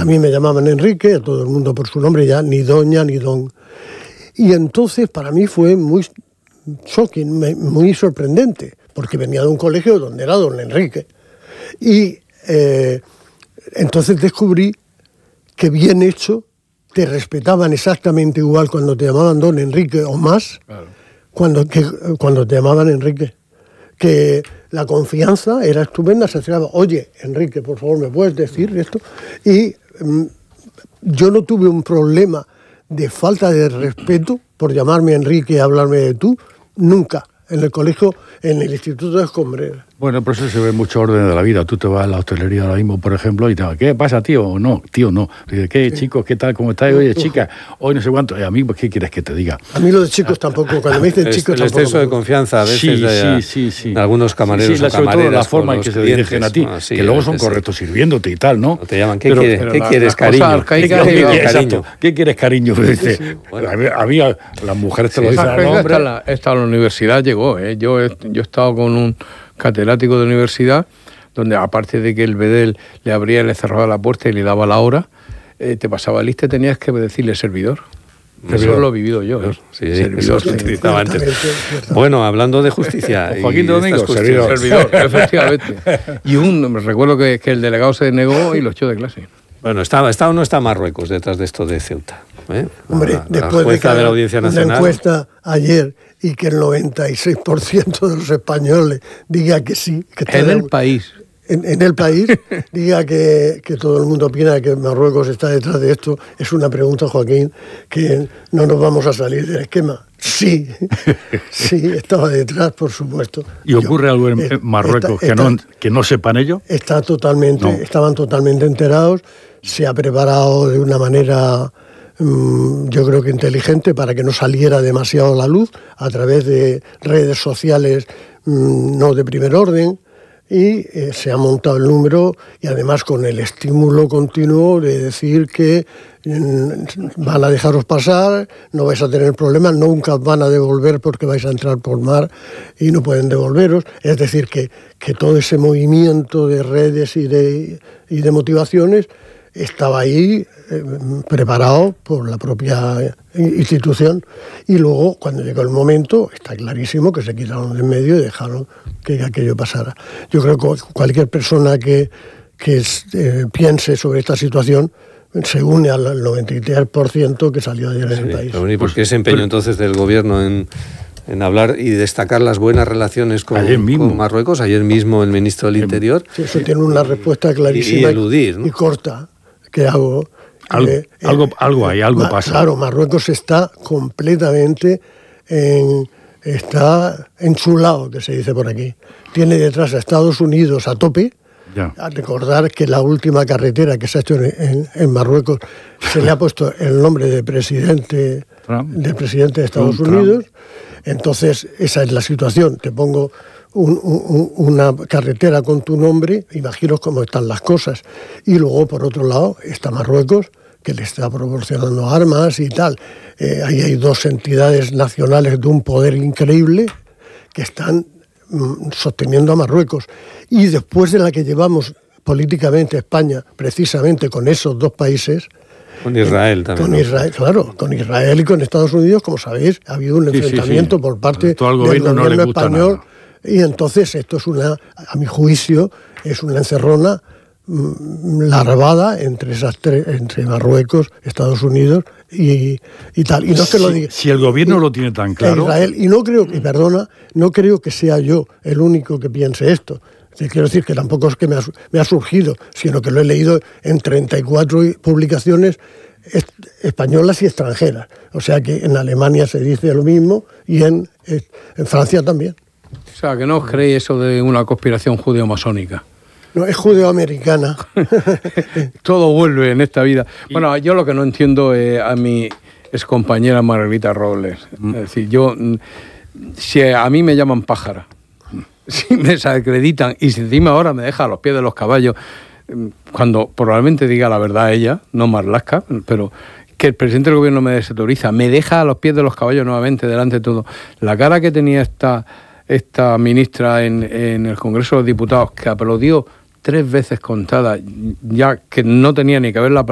a mí me llamaban Enrique, a todo el mundo por su nombre ya, ni doña ni don. Y entonces para mí fue muy shocking, muy sorprendente, porque venía de un colegio donde era don Enrique. Y entonces descubrí que bien hecho, te respetaban exactamente igual cuando te llamaban don Enrique o más, claro, cuando te llamaban Enrique. Que la confianza era estupenda, se acercaba, oye, Enrique, por favor, ¿me puedes decir esto? Y yo no tuve un problema de falta de respeto por llamarme Enrique y hablarme de tú, nunca. En el colegio, en el Instituto de Escombrera. Bueno, por eso se ve mucho orden de la vida. Tú te vas a la hostelería ahora mismo, por ejemplo, y te vas, ¿qué pasa, tío? O no, tío, no. Dice, ¿qué, chicos? ¿Qué tal? ¿Cómo estáis? Oye, chica, hoy no sé cuánto. A mí, pues, ¿qué quieres que te diga? A mí lo de chicos tampoco. Cuando me dicen chicos el tampoco. exceso de confianza a veces sí. De algunos camareros o camareras. Sobre todo la forma en que se dirigen a ti, que luego son correctos sirviéndote y tal, ¿no? Te llaman, ¿qué quieres, cariño? ¿Qué quieres, cariño? Había las mujeres te lo dicen al hombre. Hasta la universidad llegó, ¿eh? Yo he estado con un catedrático de universidad donde, aparte de que el bedel le abría y le cerraba la puerta y le daba la hora, te pasaba lista y tenías que decirle servidor. Eso lo he vivido yo. Sí, servidor se utilizaba antes. Bueno, hablando de justicia. Joaquín Domingo, servidor, efectivamente. Y me recuerdo que el delegado se negó y lo echó de clase. Bueno, ¿está o no está Marruecos detrás de esto de Ceuta? Hombre, después de la Audiencia Nacional, una encuesta ayer y que el 96% de los españoles diga que sí. Que en el país. En el país diga que todo el mundo opina que Marruecos está detrás de esto. Es una pregunta, Joaquín, que no nos vamos a salir del esquema. Sí, estaba detrás, por supuesto. ¿Y ocurre algo en Marruecos que no sepan ellos? Estaban totalmente enterados. Se ha preparado de una manera, yo creo que inteligente, para que no saliera demasiado a la luz, a través de redes sociales no de primer orden, y se ha montado el número, y además con el estímulo continuo de decir que van a dejaros pasar, no vais a tener problemas, nunca van a devolver porque vais a entrar por mar y no pueden devolveros. Es decir, que todo ese movimiento de redes y de motivaciones estaba ahí preparado por la propia institución, y luego cuando llegó el momento está clarísimo que se quitaron de en medio y dejaron que aquello pasara. Yo creo que cualquier persona que piense sobre esta situación se une al 93% que salió ayer en el país. ¿Y por qué ese empeño entonces del gobierno en hablar y destacar las buenas relaciones con Marruecos? Ayer mismo el ministro del Interior. Sí, eso tiene una respuesta clarísima y eludir, ¿no? Y corta. ¿Qué hago? Algo pasa. Claro, Marruecos está completamente está enchulado, que se dice por aquí. Tiene detrás a Estados Unidos a tope. Ya. A recordar que la última carretera que se ha hecho en Marruecos se le ha puesto el nombre del presidente de Estados Unidos. Entonces, esa es la situación. Te pongo una carretera con tu nombre, imagino cómo están las cosas. Y luego, por otro lado, está Marruecos, que le está proporcionando armas y tal. Ahí hay dos entidades nacionales de un poder increíble que están sosteniendo a Marruecos. Y después de la que llevamos políticamente España, precisamente con esos dos países... Con Israel también. Con Israel, claro, con Israel y con Estados Unidos, como sabéis, ha habido un enfrentamiento por parte del gobierno español. Y entonces esto es a mi juicio, es una encerrona larvada entre Marruecos, Estados Unidos y tal. Y no es que lo diga. Si el gobierno lo tiene tan claro. Israel, y no creo que sea yo el único que piense esto. Quiero decir que tampoco es que me ha surgido, sino que lo he leído en 34 publicaciones españolas y extranjeras. O sea que en Alemania se dice lo mismo y en Francia también. O sea, que no os creéis eso de una conspiración judeo-masónica. No, es judeo-americana. Todo vuelve en esta vida. Bueno, yo lo que no entiendo es a mi excompañera Margarita Robles. Es decir, si a mí me llaman pájara, si me desacreditan y si encima ahora me deja a los pies de los caballos, cuando probablemente diga la verdad ella, no Marlaska, pero que el presidente del gobierno me desautoriza, me deja a los pies de los caballos nuevamente delante de todo. La cara que tenía esta ministra en el Congreso de los Diputados, que aplaudió 3 veces contadas, ya que no tenía ni que haberla